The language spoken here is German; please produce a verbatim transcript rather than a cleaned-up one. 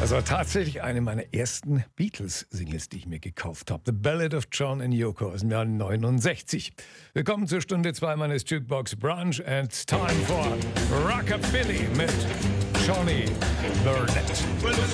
Das war tatsächlich eine meiner ersten Beatles-Singles, die ich mir gekauft habe. The Ballad of John and Yoko aus dem Jahr neunundsechzig. Willkommen zur Stunde zwei meines Jukebox Brunch and time for Rockabilly mit Johnny Burnett.